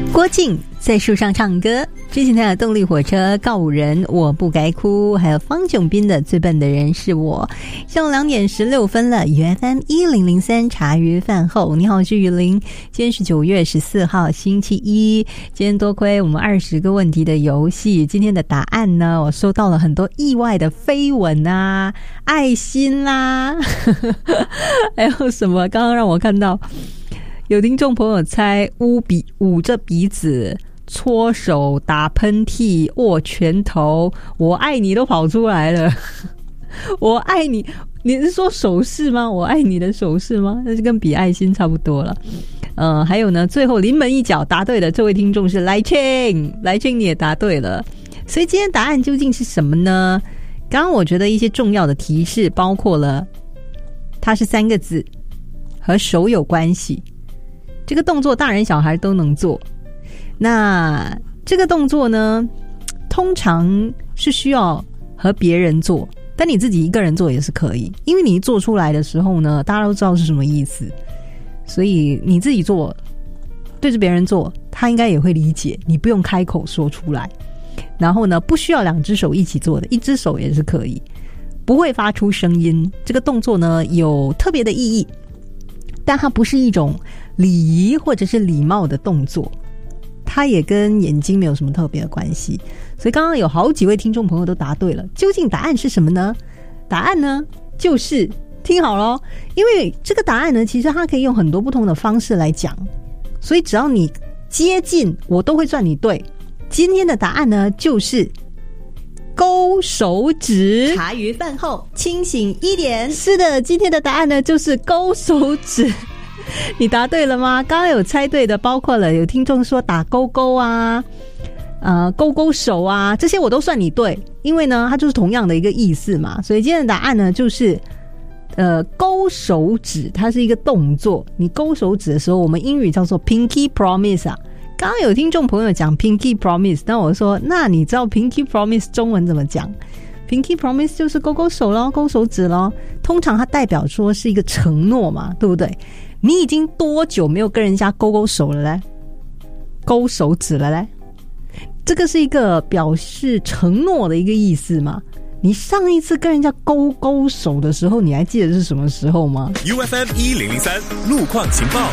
郭靖在树上唱歌，之前他的动力火车告五人我不该哭，还有方炯斌的最笨的人是我。下午2点16分了，FM 1003茶余饭后，你好，我是雨林。今天是9月14号星期一，今天多亏我们20个问题的游戏，今天的答案呢，我收到了很多意外的飞吻啊，爱心啦还有什么刚刚让我看到有听众朋友猜捂着鼻子、搓手、打喷嚏、握拳头，我爱你都跑出来了我爱你，你是说手势吗？我爱你的手势吗？那是跟比爱心差不多了。还有呢，最后临门一脚答对的这位听众是来庆你也答对了。所以今天答案究竟是什么呢？刚刚我觉得一些重要的提示包括了它是3个字，和手有关系，这个动作大人小孩都能做。那这个动作呢，通常是需要和别人做，但你自己一个人做也是可以，因为你做出来的时候呢，大家都知道是什么意思，所以你自己做对着别人做，他应该也会理解，你不用开口说出来。然后呢，不需要2只手一起做的，1只手也是可以，不会发出声音。这个动作呢，有特别的意义，但它不是一种礼仪或者是礼貌的动作，它也跟眼睛没有什么特别的关系。所以刚刚有好几位听众朋友都答对了，究竟答案是什么呢？答案呢就是听好咯，因为这个答案呢，其实它可以用很多不同的方式来讲，所以只要你接近，我都会算你对。今天的答案呢就是勾手指。 茶余饭后清醒一点。 是的，今天的答案呢就是勾手指你答对了吗？刚刚有猜对的包括了有听众说打勾勾啊，勾勾手啊，这些我都算你对，因为呢它就是同样的一个意思嘛。所以今天的答案呢就是勾手指，它是一个动作，你勾手指的时候我们英语叫做 pinky promise 啊。刚刚有听众朋友讲 pinky promise， 那我说那你知道 pinky promise 中文怎么讲？ pinky promise 就是勾勾手咯，勾手指咯，通常它代表说是一个承诺嘛，对不对？你已经多久没有跟人家勾勾手了嘞？勾手指了嘞？这个是一个表示承诺的一个意思嘛。你上一次跟人家勾勾手的时候，你还记得是什么时候吗？ UFM 1003路况情报。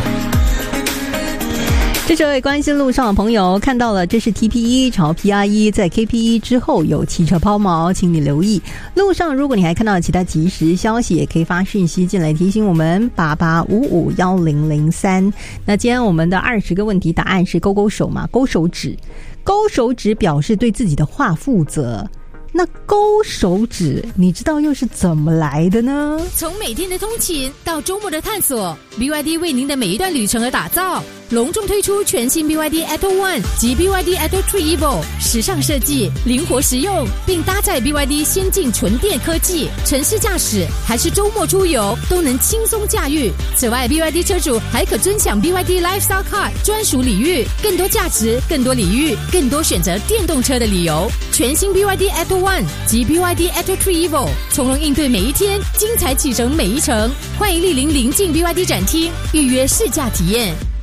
这位关心路上的朋友看到了，这是 TP1 朝 PR1， 在 KP1 之后有汽车抛锚，请你留意。路上如果你还看到其他即时消息，也可以发讯息进来提醒我们88551003。那今天我们的20个问题答案是勾勾手嘛，勾手指。勾手指表示对自己的话负责。那勾手指你知道又是怎么来的呢？ 从每天的通勤到周末的探索， BYD 为您的每一段旅程而打造，隆重推出全新 BYD Atto One 及 BYD Atto 3 Evo， 时尚设计，灵活实用，并搭载 BYD 先进纯电科技，城市驾驶还是周末出游都能轻松驾驭。此外 BYD 车主还可尊享 BYD Lifestyle Card 专属礼遇，更多价值，更多礼遇，更多选择电动车的理由。全新 BYD Atto One 及 BYD Atto 3 Evo， 从容应对每一天，精彩启程每一程。欢迎莅临邻近 BYD 展厅，预约试驾体验。